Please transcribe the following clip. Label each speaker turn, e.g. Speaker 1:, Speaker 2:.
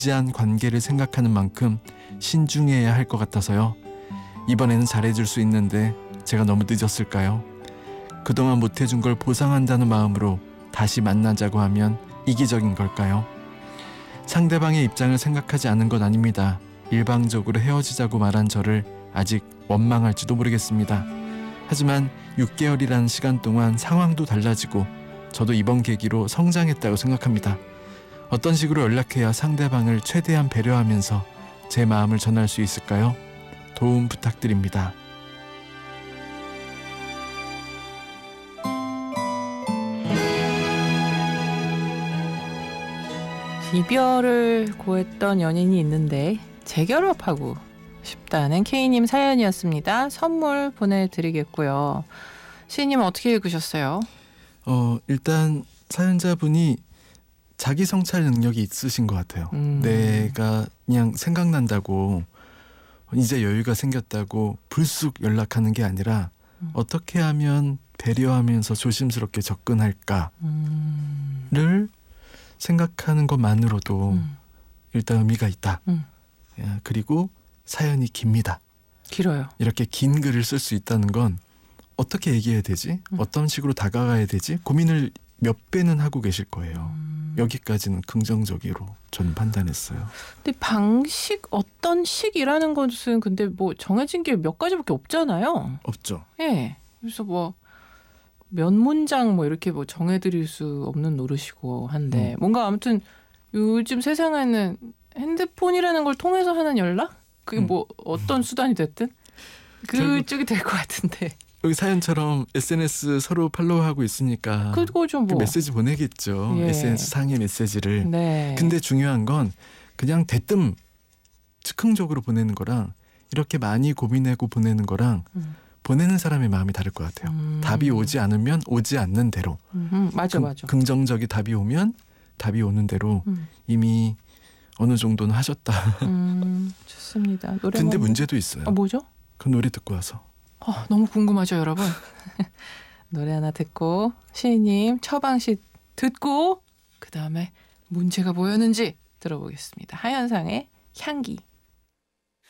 Speaker 1: 진지한 관계를 생각하는 만큼 신중해야 할 것 같아서요. 이번에는 잘해줄 수 있는데 제가 너무 늦었을까요? 그동안 못해준 걸 보상한다는 마음으로 다시 만나자고 하면 이기적인 걸까요? 상대방의 입장을 생각하지 않은 건 아닙니다. 일방적으로 헤어지자고 말한 저를 아직 원망할지도 모르겠습니다. 하지만 6개월이라는 시간 동안 상황도 달라지고 저도 이번 계기로 성장했다고 생각합니다. 어떤 식으로 연락해야 상대방을 최대한 배려하면서 제 마음을 전할 수 있을까요? 도움 부탁드립니다.
Speaker 2: 이별을 고했던 연인이 있는데 재결합하고 싶다는 K님 사연이었습니다. 선물 보내드리겠고요. 시인님 어떻게 읽으셨어요?
Speaker 1: 일단 사연자분이 자기 성찰 능력이 있으신 것 같아요. 내가 그냥 생각난다고 이제 여유가 생겼다고 불쑥 연락하는 게 아니라 어떻게 하면 배려하면서 조심스럽게 접근할까를 생각하는 것만으로도 일단 의미가 있다. 그리고 사연이 깁니다.
Speaker 2: 길어요.
Speaker 1: 이렇게 긴 글을 쓸 수 있다는 건 어떻게 얘기해야 되지? 어떤 식으로 다가가야 되지? 고민을 몇 배는 하고 계실 거예요. 여기까지는 긍정적으로 저는 판단했어요.
Speaker 2: 근데 방식, 어떤 식이라는 것은 근데 뭐 정해진 게 몇 가지밖에 없잖아요.
Speaker 1: 없죠.
Speaker 2: 예. 그래서 뭐 몇 문장 뭐 이렇게 뭐 정해드릴 수 없는 노릇이고 한데 뭔가 아무튼 요즘 세상에는 핸드폰이라는 걸 통해서 하는 연락? 그게 뭐 어떤 수단이 됐든 그쪽이 될 것 같은데.
Speaker 1: 여기 사연처럼 SNS 서로 팔로우하고 있으니까
Speaker 2: 그거죠 뭐.
Speaker 1: 메시지 보내겠죠.
Speaker 2: 예.
Speaker 1: SNS 상의 메시지를.
Speaker 2: 네.
Speaker 1: 근데 중요한 건 그냥 대뜸 즉흥적으로 보내는 거랑 이렇게 많이 고민하고 보내는 거랑 보내는 사람의 마음이 다를 것 같아요. 답이 오지 않으면 오지 않는 대로.
Speaker 2: 맞아.
Speaker 1: 긍정적인 답이 오면 답이 오는 대로 이미 어느 정도는 하셨다.
Speaker 2: 좋습니다. 노래
Speaker 1: 근데 문제도 있어요.
Speaker 2: 뭐죠?
Speaker 1: 그 노래 듣고 와서.
Speaker 2: 너무 궁금하죠, 여러분. 노래 하나 듣고 시인님 처방식 듣고 그 다음에 문제가 뭐였는지 들어보겠습니다. 하현상의 향기.